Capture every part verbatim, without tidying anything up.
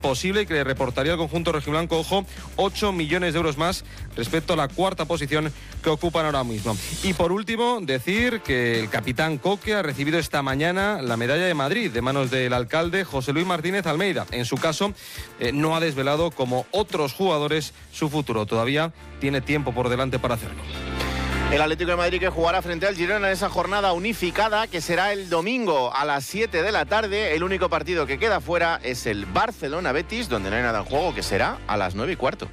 posible y que le reportaría al conjunto rojiblanco, ojo, ocho millones de euros más respecto a la cuarta posición que ocupan ahora mismo. Y por último, decir que el capitán Coque ha recibido esta mañana la medalla de Madrid de manos del alcalde José Luis Martínez Almeida. En su caso, eh, no ha desvelado, como otros jugadores, su futuro. Todavía tiene tiempo por delante para hacerlo. El Atlético de Madrid que jugará frente al Girona en esa jornada unificada que será el domingo a las siete de la tarde. El único partido que queda fuera es el Barcelona-Betis, donde no hay nada en juego, que será a las nueve y cuarto.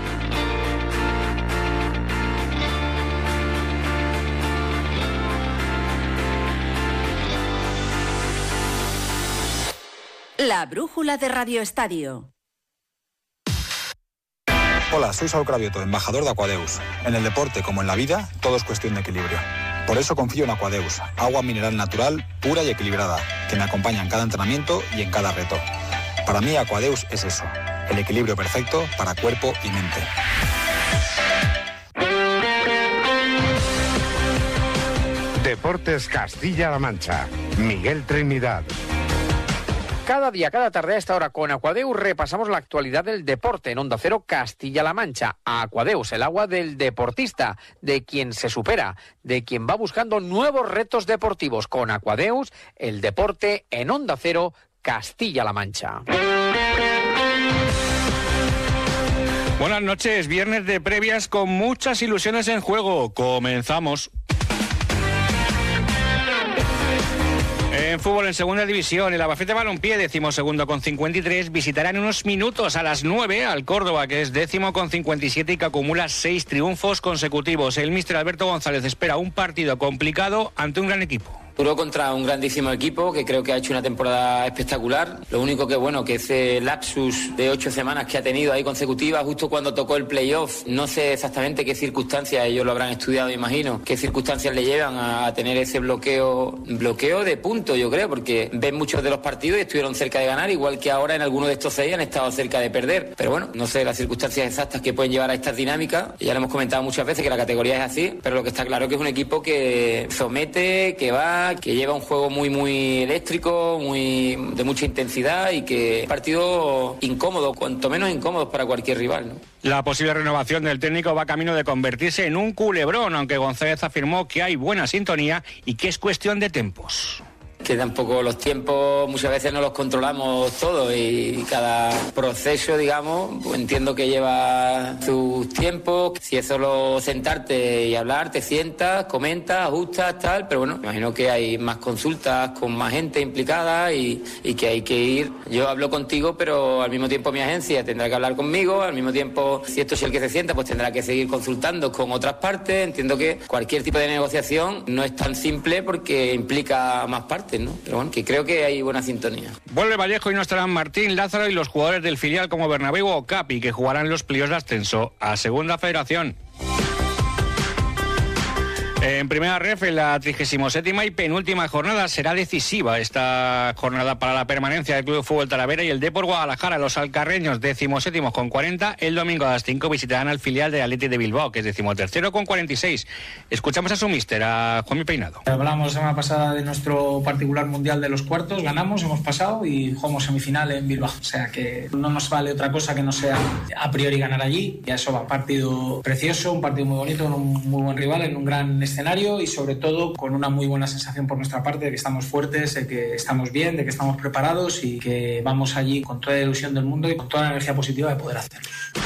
La brújula de Radio Estadio. Hola, soy Saúl Cravioto, embajador de Aquadeus. En el deporte, como en la vida, todo es cuestión de equilibrio. Por eso confío en Aquadeus, agua mineral natural, pura y equilibrada, que me acompaña en cada entrenamiento y en cada reto. Para mí, Aquadeus es eso, el equilibrio perfecto para cuerpo y mente. Deportes Castilla-La Mancha, Miguel Trinidad. Cada día, cada tarde a esta hora con Aquadeus repasamos la actualidad del deporte en Onda Cero Castilla-La Mancha. Aquadeus, el agua del deportista, de quien se supera, de quien va buscando nuevos retos deportivos. Con Aquadeus, el deporte en Onda Cero Castilla-La Mancha. Buenas noches, viernes de previas con muchas ilusiones en juego. Comenzamos. En fútbol, en segunda división, el Albacete Balompié, décimo segundo con cincuenta y tres, visitará en unos minutos a las nueve al Córdoba, que es décimo con cincuenta y siete y que acumula seis triunfos consecutivos. El míster Alberto González espera un partido complicado ante un gran equipo. Duró contra un grandísimo equipo que creo que ha hecho una temporada espectacular. Lo único que, bueno, que ese lapsus de ocho semanas que ha tenido ahí consecutivas, justo cuando tocó el playoff, no sé exactamente qué circunstancias, ellos lo habrán estudiado, imagino, qué circunstancias le llevan a tener ese bloqueo, bloqueo de puntos, yo creo, porque ven muchos de los partidos y estuvieron cerca de ganar, igual que ahora en algunos de estos seis han estado cerca de perder. Pero bueno, no sé las circunstancias exactas que pueden llevar a estas dinámicas. Ya lo hemos comentado muchas veces que la categoría es así, pero lo que está claro es que es un equipo que somete, que va, que lleva un juego muy muy eléctrico, muy de mucha intensidad y que es partido incómodo, cuanto menos incómodo para cualquier rival, ¿no? La posible renovación del técnico va camino de convertirse en un culebrón, aunque González afirmó que hay buena sintonía y que es cuestión de tempos. Que tampoco los tiempos muchas veces no los controlamos todos y cada proceso, digamos, pues entiendo que lleva sus tiempos. Si es solo sentarte y hablar, te sientas, comentas, ajustas, tal, pero bueno, me imagino que hay más consultas con más gente implicada y, y que hay que ir. Yo hablo contigo, pero al mismo tiempo mi agencia tendrá que hablar conmigo, al mismo tiempo, si esto es el que se sienta, pues tendrá que seguir consultando con otras partes. Entiendo que cualquier tipo de negociación no es tan simple porque implica más partes, ¿no? Pero bueno, que creo que hay buena sintonía. Vuelve Vallejo y no estarán Martín, Lázaro y los jugadores del filial como Bernabéu o Capi, que jugarán los playoffs de ascenso a Segunda Federación. En primera ref, en la trigésima séptima y penúltima jornada, será decisiva esta jornada para la permanencia del Club de Fútbol Talavera y el Depor Guadalajara. Los alcarreños, decimoséptimos con cuarenta, el domingo a las cinco visitarán al filial de Athletic de Bilbao, que es decimotercero con cuarenta y seis. Escuchamos a su míster, a Juanmi Peinado. Hablamos la semana pasada de nuestro particular mundial de los cuartos, ganamos, hemos pasado y jugamos semifinal en Bilbao. O sea que no nos vale otra cosa que no sea a priori ganar allí. Y eso va, partido precioso, un partido muy bonito, con un muy buen rival, en un gran escenario y sobre todo con una muy buena sensación por nuestra parte de que estamos fuertes, de que estamos bien, de que estamos preparados y que vamos allí con toda la ilusión del mundo y con toda la energía positiva de poder hacerlo.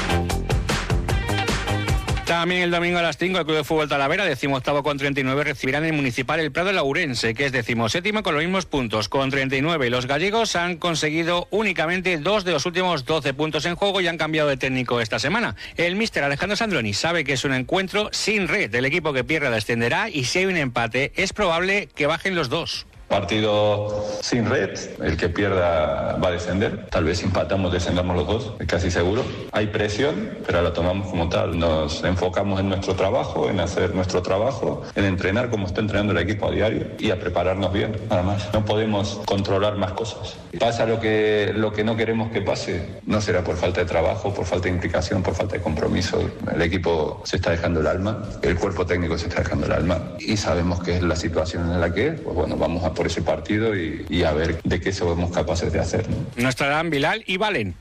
También el domingo a las cinco el Club de Fútbol Talavera, decimoctavo con treinta y nueve, recibirán el Municipal el Prado Laurense, que es decimoséptimo con los mismos puntos, con treinta y nueve. Los gallegos han conseguido únicamente dos de los últimos doce puntos en juego y han cambiado de técnico esta semana. El míster Alejandro Sandroni sabe que es un encuentro sin red. El equipo que pierda descenderá y si hay un empate es probable que bajen los dos. Partido sin red, el que pierda va a descender. Tal vez empatamos, descendamos los dos, casi seguro. Hay presión, pero la tomamos como tal. Nos enfocamos en nuestro trabajo, en hacer nuestro trabajo, en entrenar como está entrenando el equipo a diario y a prepararnos bien, nada más. No podemos controlar más cosas. Pasa lo que, lo que no queremos que pase. No será por falta de trabajo, por falta de implicación, por falta de compromiso. El equipo se está dejando el alma, el cuerpo técnico se está dejando el alma y sabemos que es la situación en la que es. Pues bueno, vamos a por por ese partido y, y a ver de qué somos capaces de hacer, ¿no? No estarán Bilal y Valen.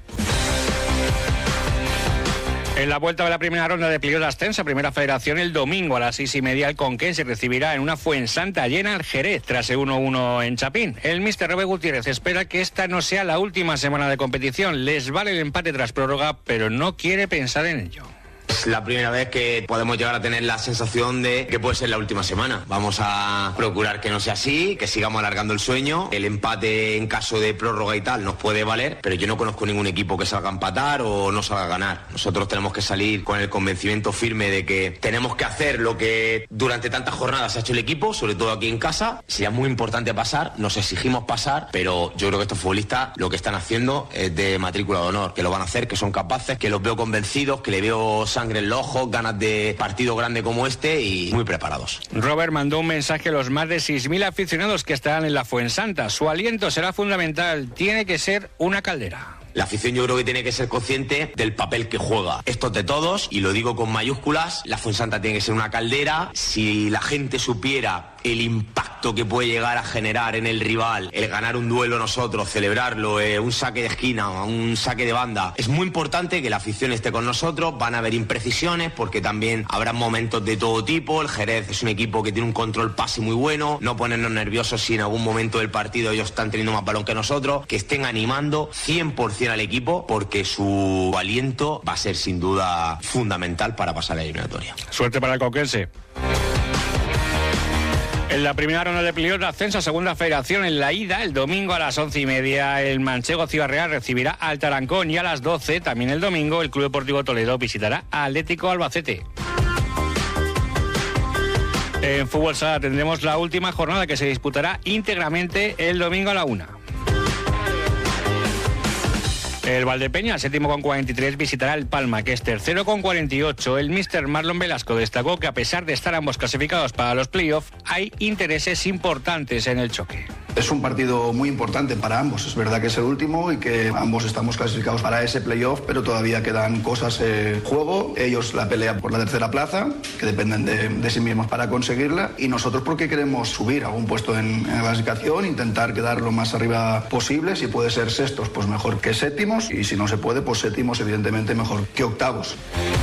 En la vuelta de la primera ronda de playoff de ascenso, Primera Federación, el domingo a las seis y media, el Conquense recibirá en una Fuensanta llena al Jerez tras el uno uno en Chapín. El míster Robert Gutiérrez espera que esta no sea la última semana de competición. Les vale el empate tras prórroga, pero no quiere pensar en ello. Es la primera vez que podemos llegar a tener la sensación de que puede ser la última semana. Vamos a procurar que no sea así, que sigamos alargando el sueño. El empate en caso de prórroga y tal nos puede valer, pero yo no conozco ningún equipo que salga a empatar o no salga a ganar. Nosotros tenemos que salir con el convencimiento firme de que tenemos que hacer lo que durante tantas jornadas ha hecho el equipo, sobre todo aquí en casa. Sería muy importante pasar, nos exigimos pasar, pero yo creo que estos futbolistas lo que están haciendo es de matrícula de honor, que lo van a hacer, que son capaces, que los veo convencidos, que le veo sangre en los ojos, ganas de partido grande como este y muy preparados. Robert mandó un mensaje a los más de seis mil aficionados que estarán en la Fuensanta. Su aliento será fundamental, tiene que ser una caldera. La afición yo creo que tiene que ser consciente del papel que juega. Esto es de todos y lo digo con mayúsculas. La Fuensanta tiene que ser una caldera. Si la gente supiera el impacto que puede llegar a generar en el rival, el ganar un duelo nosotros, celebrarlo, eh, un saque de esquina, un saque de banda, es muy importante que la afición esté con nosotros. Van a haber imprecisiones porque también habrá momentos de todo tipo. El Jerez es un equipo que tiene un control pase muy bueno. No ponernos nerviosos si en algún momento del partido ellos están teniendo más balón que nosotros. Que estén animando cien por ciento al equipo porque su aliento va a ser sin duda fundamental para pasar la eliminatoria. Suerte para el Conquense. En la primera ronda de playoff de ascenso a Segunda Federación, en la ida, el domingo a las once y media, el Manchego Ciudad Real recibirá al Tarancón y a las doce, también el domingo, el Club Deportivo Toledo visitará a Atlético Albacete. En fútbol sala tendremos la última jornada que se disputará íntegramente el domingo a la una. El Valdepeña, séptimo con cuarenta y tres, visitará el Palma, que es tercero con cuarenta y ocho. El míster Marlon Velasco destacó que a pesar de estar ambos clasificados para los playoffs, hay intereses importantes en el choque. Es un partido muy importante para ambos. Es verdad que es el último y que ambos estamos clasificados para ese playoff, pero todavía quedan cosas en juego. Ellos la pelea por la tercera plaza, que dependen de, de sí mismos para conseguirla, y nosotros porque queremos subir a un puesto en, en la clasificación, intentar quedar lo más arriba posible. Si puede ser sextos, pues mejor que séptimos, y si no se puede, pues séptimos, evidentemente mejor que octavos.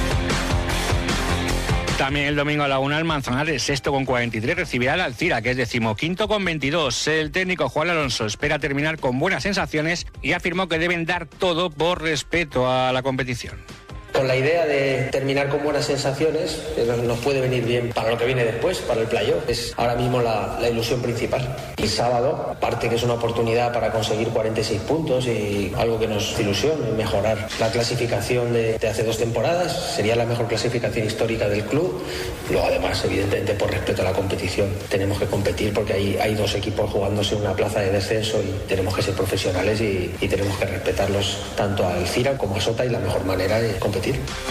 También el domingo a la una, el Manzanares, sexto con cuarenta y tres, recibirá al Alcira, que es decimoquinto con veintidós. El técnico Juan Alonso espera terminar con buenas sensaciones y afirmó que deben dar todo por respeto a la competición. Con la idea de terminar con buenas sensaciones, que nos puede venir bien para lo que viene después, para el playoff. Es ahora mismo la, la ilusión principal. Y sábado, aparte que es una oportunidad para conseguir cuarenta y seis puntos y algo que nos ilusiona, mejorar la clasificación de, de hace dos temporadas. Sería la mejor clasificación histórica del club. Luego, además, evidentemente, por respeto a la competición, tenemos que competir porque hay, hay dos equipos jugándose una plaza de descenso y tenemos que ser profesionales y, y tenemos que respetarlos tanto a Alcira como a Sota, y la mejor manera de competir.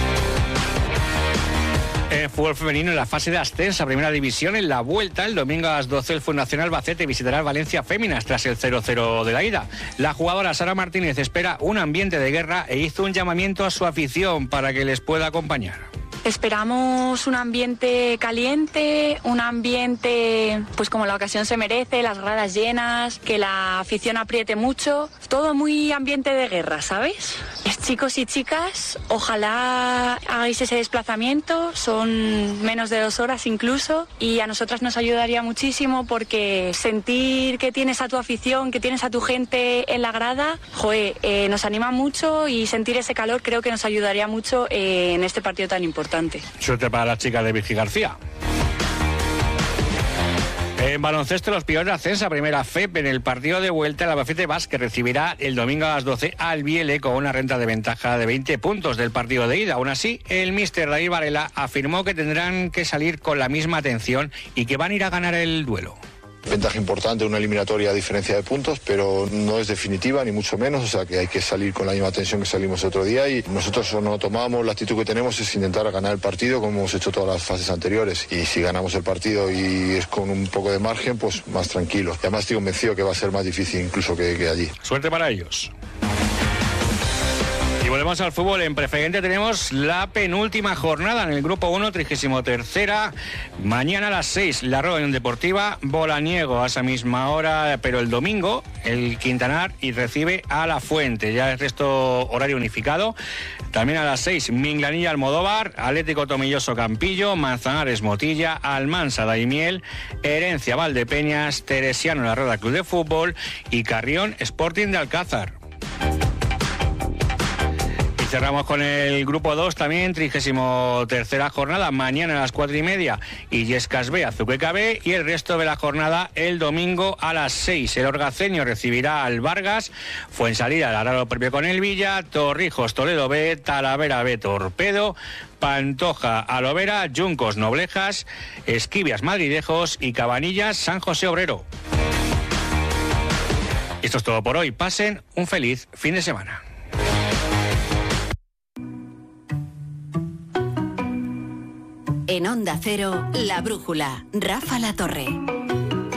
En fútbol femenino, en la fase de ascenso a Primera División, en la vuelta, el domingo a las doce, el Fundación Albacete visitará el Valencia Féminas tras el cero cero de la ida. La jugadora Sara Martínez espera un ambiente de guerra e hizo un llamamiento a su afición para que les pueda acompañar. Esperamos un ambiente caliente, un ambiente pues como la ocasión se merece, las gradas llenas, que la afición apriete mucho, todo muy ambiente de guerra, ¿sabes? Chicos y chicas, ojalá hagáis ese desplazamiento, son menos de dos horas incluso, y a nosotras nos ayudaría muchísimo porque sentir que tienes a tu afición, que tienes a tu gente en la grada, joder, eh, nos anima mucho, y sentir ese calor creo que nos ayudaría mucho eh, en este partido tan importante. Suerte para las chicas de Virgi García. En baloncesto, los Pioneros de ascenso a Primera F E P, en el partido de vuelta, el Albacete Basket recibirá el domingo a las doce al Viele con una renta de ventaja de veinte puntos del partido de ida. Aún así, el míster David Varela afirmó que tendrán que salir con la misma atención y que van a ir a ganar el duelo. Ventaja importante, una eliminatoria a diferencia de puntos, pero no es definitiva ni mucho menos, o sea que hay que salir con la misma tensión que salimos el otro día, y nosotros no lo tomamos, la actitud que tenemos es intentar ganar el partido como hemos hecho todas las fases anteriores, y si ganamos el partido y es con un poco de margen, pues más tranquilo. Y además estoy convencido que va a ser más difícil incluso que, que allí. Suerte para ellos. Y volvemos al fútbol. En Preferente tenemos la penúltima jornada en el Grupo uno, trigésimo tercera. Mañana a las seis, la Roda Unión Deportiva, Bolaniego a esa misma hora, pero el domingo el Quintanar y recibe a La Fuente. Ya el resto horario unificado. También a las seis, Minglanilla Almodóvar, Atlético Tomilloso Campillo, Manzanares Motilla, Almansa Daimiel, Herencia Valdepeñas, Teresiano La Roda Club de Fútbol y Carrión Sporting de Alcázar. Cerramos con el grupo dos también, trigésimo tercera jornada, mañana a las cuatro y media, Illescas B, Azuqueca B, y el resto de la jornada el domingo a las seis. El Orgaceño recibirá al Vargas, Fuensalida hará lo propio con el Villa, Torrijos Toledo B, Talavera B, Torpedo, Pantoja Alovera, Yuncos Noblejas, Esquivias Madridejos y Cabanillas San José Obrero. Esto es todo por hoy. Pasen un feliz fin de semana. En Onda Cero, La Brújula, Rafa La Torre.